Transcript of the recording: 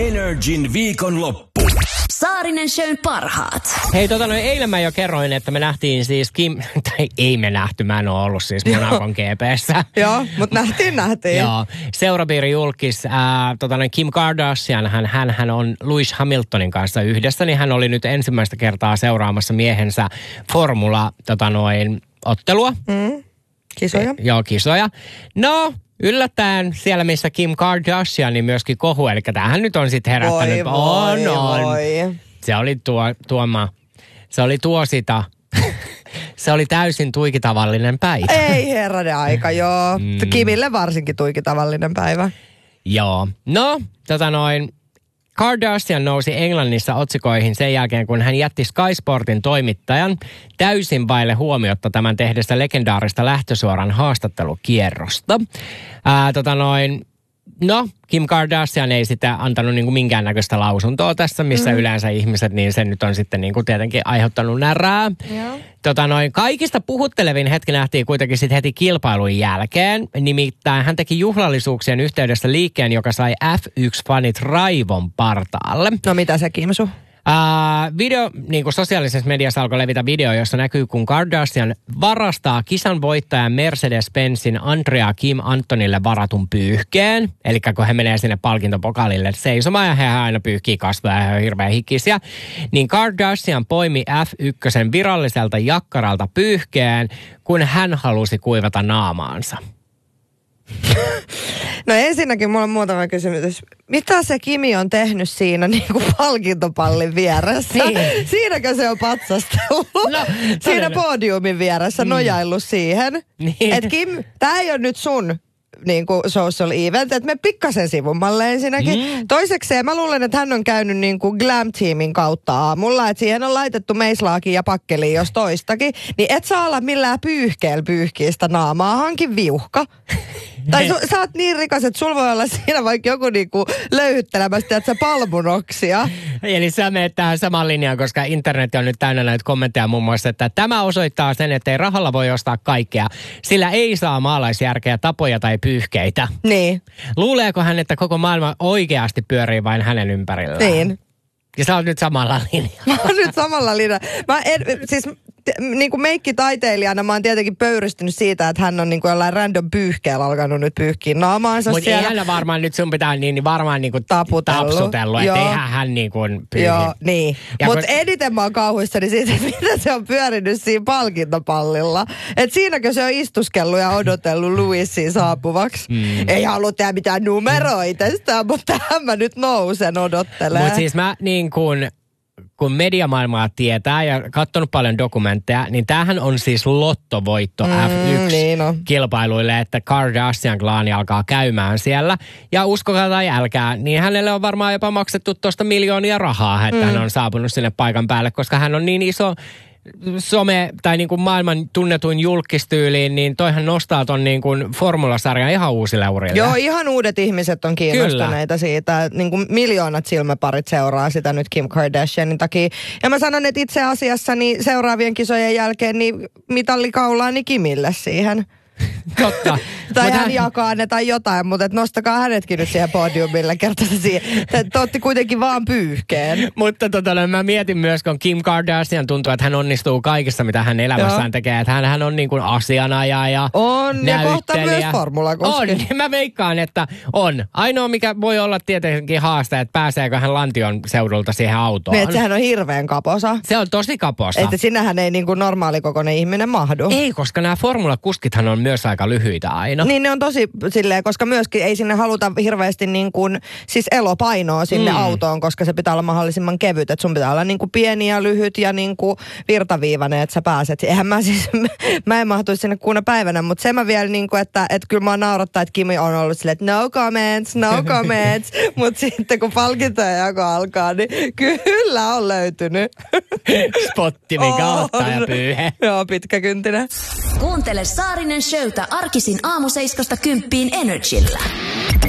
Energin viikonloppu. Saarinen Shown parhaat. Hei, eilen mä jo kerroin, että me nähtiin siis tai ei me nähty, mä en ole ollut siis Monacon GP:ssä. Joo, mutta nähtiin. Joo, seurapiiri julkis, Kim Kardashian, hän on Lewis Hamiltonin kanssa yhdessä, niin hän oli nyt ensimmäistä kertaa seuraamassa miehensä formula, ottelua. Kisoja. Joo, kisoja. No, yllättäen siellä, missä Kim Kardashian, niin myöskin kohu. Eli tämähän nyt on sitten herättänyt. Voi. Se oli se oli täysin tuikitavallinen päivä. Ei herranen aika, joo. Kimille varsinkin tuikitavallinen päivä. Joo. No, Kardashian nousi Englannissa otsikoihin sen jälkeen, kun hän jätti Sky Sportin toimittajan täysin vaille huomiotta tämän tehdessä legendaarista lähtösuoran haastattelukierrosta. Kim Kardashian ei sitä antanut niinku minkäännäköistä lausuntoa tässä, missä yleensä ihmiset, niin se nyt on sitten niinku tietenkin aiheuttanut närää. Kaikista puhuttelevin hetki nähtiin kuitenkin sitten heti kilpailun jälkeen. Nimittäin hän teki juhlallisuuksien yhteydessä liikkeen, joka sai F1-fanit raivon partaalle. No mitä se Kimsu? Video, niin kuin sosiaalisessa mediassa alkoi levitä video, jossa näkyy, kun Kardashian varastaa kisan voittajan Mercedes-Benzin Andrea Kim Antonille varatun pyyhkeen. Eli kun he menee sinne palkintopokalille seisomaan ja he aina pyyhkii kasvoja ja he on hirveän hikisiä. Niin Kardashian poimi F1 viralliselta jakkaralta pyyhkeen, kun hän halusi kuivata naamaansa. No ensinnäkin mulla on muutama kysymys. Mitä se Kimi on tehnyt siinä niinku palkintopallin vieressä? Niin. Siinäkö se on patsastellut? No, siinä podiumin vieressä nojaillut siihen. Niin. Et Kim, tää ei ole nyt sun niinku social event, että me pikkasen sivummalle ensinnäkin. Toisekseen mä luulen, että hän on käynyt niinku Glam-tiimin kautta aamulla, että siihen on laitettu meislaakin ja pakkeliin jos toistakin, niin et saa olla millään pyyhkeellä pyyhkiä sitä naamaa, hankin viuhka. Tai sä oot niin rikas, että sulla voi olla siinä vaikka joku niinku löyhyttelemästä, että sä palmunoksia. Eli sä menet tähän samaan linjaan, koska internet on nyt täynnä näitä kommentteja muun muassa, että tämä osoittaa sen, että ei rahalla voi ostaa kaikkea. Sillä ei saa maalaisjärkeä, tapoja tai pyyhkeitä. Niin. Luuleeko hän, että koko maailma oikeasti pyörii vain hänen ympärillään? Niin. Ja sä oot nyt samalla linjalla. Mä oon nyt samalla linjalla. Niin kuin meikkitaiteilijana mä oon tietenkin pöyristynyt siitä, että hän on niin kuin jollain random pyyhkeellä alkanut nyt pyyhkiä naamaansa siellä. Mutta eihän varmaan nyt sun pitää varmaan niin kuin tapsutellut, että eihän hän niin kuin pyyhi. Joo, niin. Mutta eniten mä oon kauhuissani siitä, että mitä se on pyörinyt siinä palkintopallilla. Että siinäkö se on istuskellut ja odotellut Louisiin saapuvaksi. Ei halua tehdä mitään numeroita sitä, mutta tähän mä nyt nousen odottelemaan. Mutta siis mä niin kuin kun mediamaailmaa tietää ja katsonut paljon dokumentteja, niin tämähän on siis lottovoitto F1-kilpailuille, että Kardashian-klaani alkaa käymään siellä. Ja uskokaa tai älkää, niin hänelle on varmaan jopa maksettu tuosta miljoonia rahaa, että hän on saapunut sinne paikan päälle, koska hän on niin iso some tai niin kuin maailman tunnetuin julkistyyliin, niin toihan nostaa ton niin kuin formulasarjan ihan uusille urille. Joo, ihan uudet ihmiset on kiinnostuneita siitä. Niin kuin miljoonat silmäparit seuraa sitä nyt Kim Kardashianin takia. Ja mä sanon, että itse asiassa niin seuraavien kisojen jälkeen niin mitallikaulaani Kimille siihen. Totta. Tai hän jakaa ne tai jotain, mutta nostakaa hänetkin nyt siihen podiumille, kertaa siihen. Te otti kuitenkin vaan pyyhkeen. Mutta mä mietin myös, kun Kim Kardashian tuntuu, että hän onnistuu kaikessa, mitä hän elämässään tekee. Että hän on niin kuin asianajaja, on, näyttelijä. Ja kohta myös formulakuski. On, mä veikkaan, että on. Ainoa, mikä voi olla tietenkin haaste, että pääseekö hän Lantion seudulta siihen autoon. Niin, että sehän on hirveän kaposa. Se on tosi kaposa. Että sinnehän ei niin kuin normaalikokoinen ihminen mahdu. Ei, koska nämä formulakuskithan on myös aika lyhyitä aina. Niin ne on tosi silleen, koska myöskin ei sinne haluta hirveästi niin kuin, siis elopainoa sinne autoon, koska se pitää olla mahdollisimman kevyt. Että sun pitää olla niin kuin pieni ja lyhyt ja niin kuin virtaviivainen, että sä pääset. Eihän mä en mahtuisi sinne kuuna päivänä, mutta se mä vielä niin kuin, että kyllä mä naurattaa, että Kimi on ollut silleen, että no comments. Mutta sitten kun palkintoja jako alkaa, niin kyllä on löytynyt. Spotti, mikä ottaa ja pyyhe. Joo, pitkäkyntinen. Kuuntele Saarinen Showta arkisin aamu 7–10 Energillä.